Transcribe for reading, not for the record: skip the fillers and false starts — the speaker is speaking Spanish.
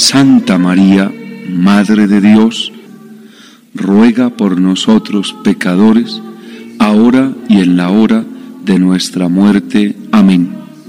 Santa María, Madre de Dios, ruega por nosotros pecadores, ahora y en la hora de nuestra muerte. Amén.